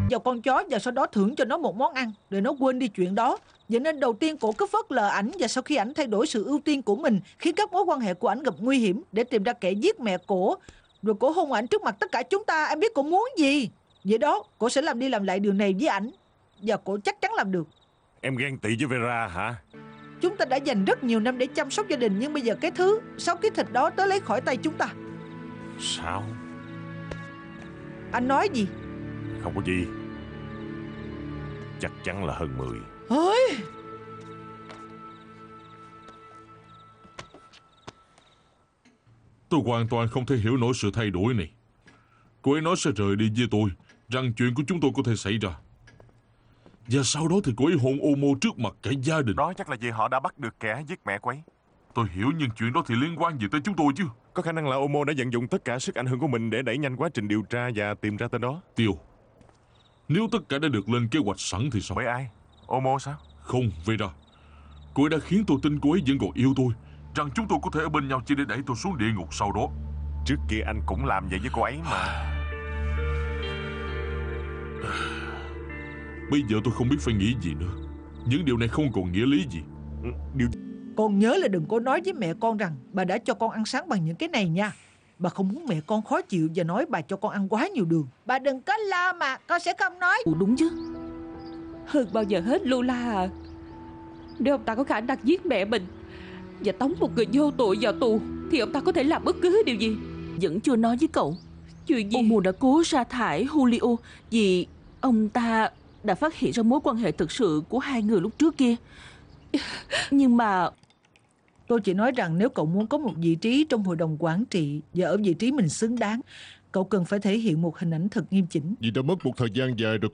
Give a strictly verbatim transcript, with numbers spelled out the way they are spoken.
vào con chó và sau đó thưởng cho nó một món ăn để nó quên đi chuyện đó. Vậy nên đầu tiên cổ cứ phớt lờ ảnh, và sau khi ảnh thay đổi sự ưu tiên của mình, khiến các mối quan hệ của ảnh gặp nguy hiểm để tìm ra kẻ giết mẹ cổ, rồi cổ hôn ảnh trước mặt tất cả chúng ta. Em biết cổ muốn gì. Vậy đó, cổ sẽ làm đi làm lại điều này với ảnh, và cổ chắc chắn làm được. Em ghen tị với Vera hả? Chúng ta đã dành rất nhiều năm để chăm sóc gia đình, nhưng bây giờ cái thứ sáu ký thịt đó tới lấy khỏi tay chúng ta. Sao? Anh nói gì? Không có gì. Chắc chắn là hơn mười. Ôi! Tôi hoàn toàn không thể hiểu nổi sự thay đổi này. Cô ấy nói sẽ rời đi với tôi, rằng chuyện của chúng tôi có thể xảy ra. Và sau đó thì cô ấy hôn Omo trước mặt cả gia đình. Đó chắc là vì họ đã bắt được kẻ giết mẹ cô ấy. Tôi hiểu, nhưng chuyện đó thì liên quan gì tới chúng tôi chứ? Có khả năng là Omo đã vận dụng tất cả sức ảnh hưởng của mình để đẩy nhanh quá trình điều tra và tìm ra tên đó. Tiêu, nếu tất cả đã được lên kế hoạch sẵn thì sao? Bởi ai? Omo sao? Không, Vera. Cô ấy đã khiến tôi tin cô ấy vẫn còn yêu tôi, rằng chúng tôi có thể ở bên nhau chỉ để đẩy tôi xuống địa ngục sau đó. Trước kia anh cũng làm vậy với cô ấy mà. Bây giờ tôi không biết phải nghĩ gì nữa. Những điều này không còn nghĩa lý gì. Điều... Con nhớ là đừng có nói với mẹ con rằng bà đã cho con ăn sáng bằng những cái này nha. Bà không muốn mẹ con khó chịu và nói bà cho con ăn quá nhiều đường. Bà đừng có lo mà, con sẽ không nói. Ủa đúng chứ. Hơn bao giờ hết, Lola à, nếu ông ta có khả năng giết mẹ mình và tống một người vô tội vào tù, thì ông ta có thể làm bất cứ điều gì. Vẫn chưa nói với cậu. Chuyện gì? Omo đã cố sa thải Julio vì ông ta đã phát hiện ra mối quan hệ thực sự của hai người lúc trước kia. Nhưng mà Tôi chỉ nói rằng nếu cậu muốn có một vị trí trong hội đồng quản trị và ở vị trí mình xứng đáng, cậu cần phải thể hiện một hình ảnh thật nghiêm chỉnh. Vì đã mất một thời gian dài rồi